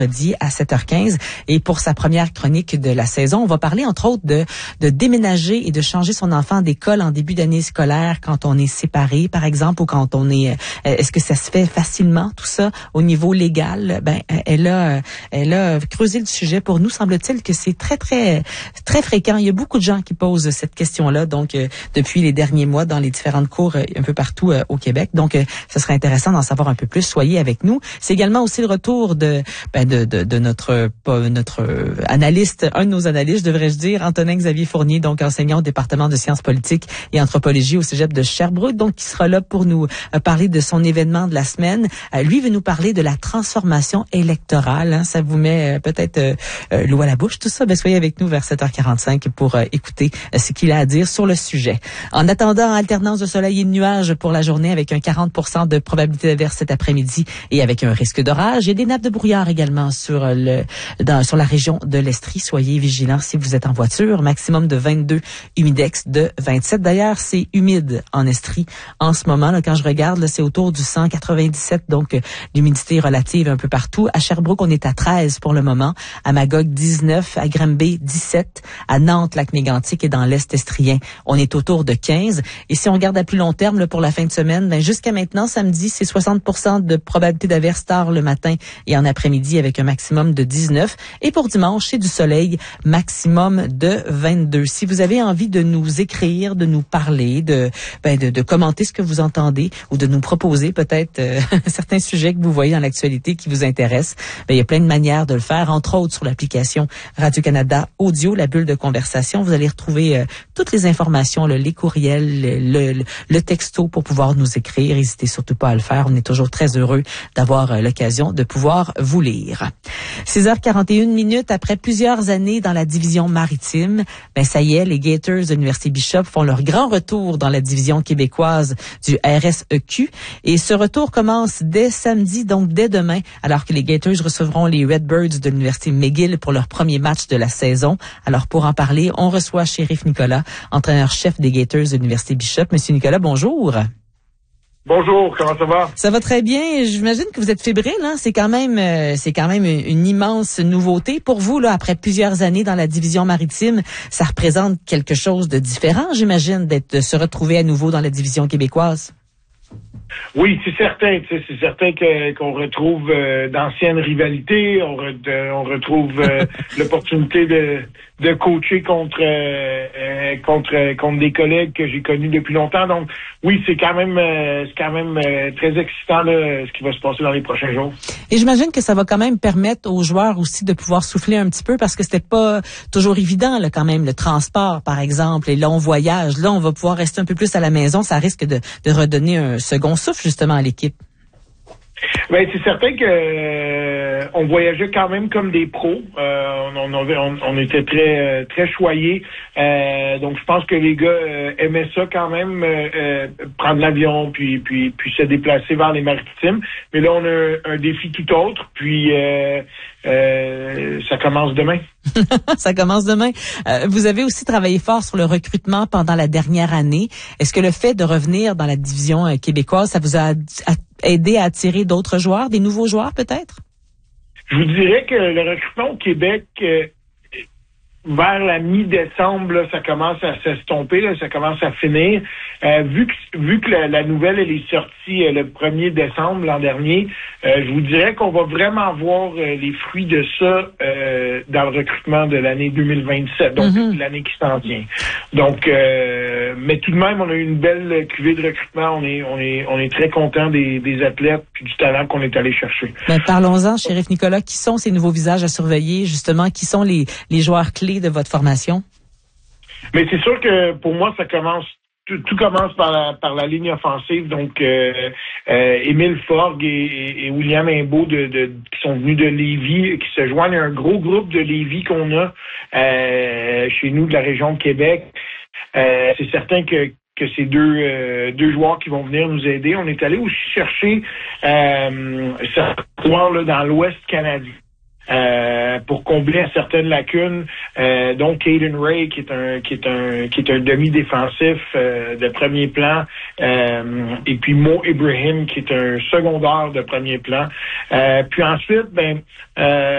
Dit à 7h15. Et pour sa première chronique de la saison, on va parler entre autres de déménager et de changer son enfant d'école en début d'année scolaire quand on est séparé, par exemple, ou quand on est... Est-ce que ça se fait facilement, tout ça, au niveau légal? Ben, elle a creusé le sujet pour nous. Semble-t-il que c'est très, très, très fréquent. Il y a beaucoup de gens qui posent cette question-là, donc, depuis les derniers mois, dans les différentes cours un peu partout au Québec. Donc, ce serait intéressant d'en savoir un peu plus. Soyez avec nous. C'est également aussi le retour de notre analyste, un de nos analystes, devrais-je dire, Antonin-Xavier Fournier, donc enseignant au département de sciences politiques et anthropologie au Cégep de Sherbrooke, donc qui sera là pour nous parler de son événement de la semaine. Lui veut nous parler de la transformation électorale. Hein. Ça vous met peut-être l'eau à la bouche, tout ça. Ben, soyez avec nous vers 7h45 pour écouter ce qu'il a à dire sur le sujet. En attendant, alternance de soleil et de nuages pour la journée avec un 40% de probabilité d'averse cet après-midi et avec un risque d'orage. Il y a des nappes de brouillard également sur la région de l'Estrie. Soyez vigilants si vous êtes en voiture. Maximum de 22, humidex de 27. D'ailleurs, c'est humide en Estrie en ce moment. Là, quand je regarde, là, c'est autour du 197, donc l'humidité relative un peu partout. À Sherbrooke, on est à 13 pour le moment. À Magog, 19. À Granby, 17. À Nantes, Lac-Mégantic et dans l'Est estrien, on est autour de 15. Et si on regarde à plus long terme là, pour la fin de semaine, ben, jusqu'à maintenant, samedi, c'est 60% de probabilité d'averse tard le matin et en après-midi avec un maximum de 19. Et pour dimanche, c'est du soleil, maximum de 22. Si vous avez envie de nous écrire, de nous parler, de commenter ce que vous entendez ou de nous proposer peut-être certains sujets que vous voyez dans l'actualité qui vous intéressent, ben, il y a plein de manières de le faire, entre autres sur l'application Radio-Canada Audio, la bulle de conversation. Vous allez retrouver toutes les informations, les courriels, le texto pour pouvoir nous écrire. N'hésitez surtout pas à le faire. On est toujours très heureux d'avoir l'occasion de pouvoir vous lire. 6h41 après plusieurs années dans la division maritime, ben ça y est, les Gators de l'Université Bishop font leur grand retour dans la division québécoise du RSEQ. Et ce retour commence dès samedi, donc dès demain, alors que les Gators recevront les Redbirds de l'Université McGill pour leur premier match de la saison. Alors pour en parler, on reçoit Shérif Nicolas, entraîneur-chef des Gators de l'Université Bishop. Monsieur Nicolas, bonjour. Bonjour, comment ça va? Ça va très bien. J'imagine que vous êtes fébrile, hein? C'est quand même une immense nouveauté pour vous, là, après plusieurs années dans la division maritime. Ça représente quelque chose de différent, j'imagine, de se retrouver à nouveau dans la division québécoise. Oui, c'est certain. C'est certain qu'on retrouve d'anciennes rivalités. On retrouve l'opportunité de coacher contre des collègues que j'ai connus depuis longtemps. Donc, oui, c'est quand même très excitant là, ce qui va se passer dans les prochains jours. Et j'imagine que ça va quand même permettre aux joueurs aussi de pouvoir souffler un petit peu parce que c'était pas toujours évident là, quand même, le transport, par exemple, les longs voyages. Là, on va pouvoir rester un peu plus à la maison. Ça risque de redonner un second souffle justement à l'équipe. Ben c'est certain que on voyageait quand même comme des pros. On était très très choyés. Donc je pense que les gars aimaient ça quand même, prendre l'avion puis se déplacer vers les maritimes. Mais là on a un défi tout autre. Puis ça commence demain. Ça commence demain. Vous avez aussi travaillé fort sur le recrutement pendant la dernière année. Est-ce que le fait de revenir dans la division québécoise, ça vous a aidé à attirer d'autres joueurs, des nouveaux joueurs peut-être? Je vous dirais que le recrutement au Québec, vers la mi-décembre, là, ça commence à s'estomper, là, ça commence à finir. Vu que la nouvelle elle est sortie le 1er décembre l'an dernier, je vous dirais qu'on va vraiment voir les fruits de ça dans le recrutement de l'année 2027, donc l'année qui s'en vient. Donc, mais tout de même, on a eu une belle cuvée de recrutement. On est très content des athlètes puis du talent qu'on est allé chercher. Ben, parlons-en, Shérif Nicolas. Qui sont ces nouveaux visages à surveiller, justement? Qui sont les joueurs clés de votre formation? Mais c'est sûr que pour moi, ça commence. Tout commence par la ligne offensive. Donc, Émile Forgue et William Imbeau qui sont venus de Lévis, qui se joignent à un gros groupe de Lévis qu'on a chez nous de la région de Québec. C'est certain que c'est deux joueurs qui vont venir nous aider. On est allé aussi chercher certains joueurs là, dans l'Ouest canadien. Pour combler certaines lacunes, donc Caden Ray qui est un demi-défensif de premier plan, et puis Mo Ibrahim qui est un secondaire de premier plan. Puis ensuite,